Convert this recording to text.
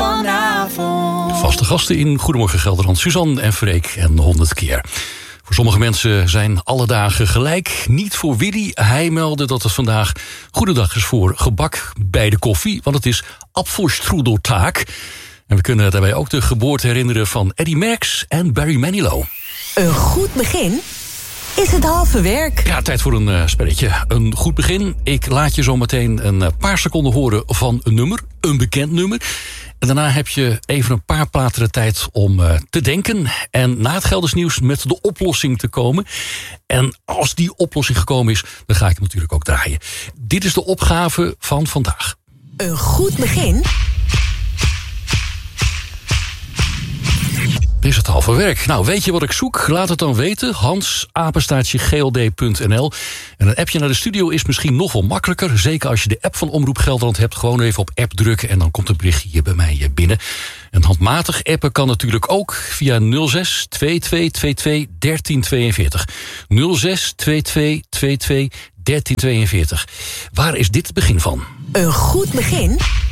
vanavond. Vaste gasten in Goedemorgen Gelderland, Suzanne en Freek en 100 keer. Voor sommige mensen zijn alle dagen gelijk. Niet voor Willy. Hij meldde dat het vandaag goedendag is voor gebak bij de koffie. Want het is apfelstrudeltaak. En we kunnen daarbij ook de geboorte herinneren van Eddie Merckx en Barry Manilow. Een goed begin is het halve werk. Ja, tijd voor een spelletje. Een goed begin. Ik laat je zo meteen een paar seconden horen van een nummer. Een bekend nummer. En daarna heb je even een paar platen de tijd om te denken. En na het Gelders nieuws met de oplossing te komen. En als die oplossing gekomen is, dan ga ik hem natuurlijk ook draaien. Dit is de opgave van vandaag. Een goed begin Is het halve werk. Nou, weet je wat ik zoek? Laat het dan weten. Hans@gld.nl. En een appje naar de studio is misschien nog wel makkelijker. Zeker als je de app van Omroep Gelderland hebt. Gewoon even op app drukken en dan komt een berichtje hier bij mij binnen. En handmatig appen kan natuurlijk ook via 06 2222 1342. 06 2222 1342. Waar is dit het begin van? Een goed begin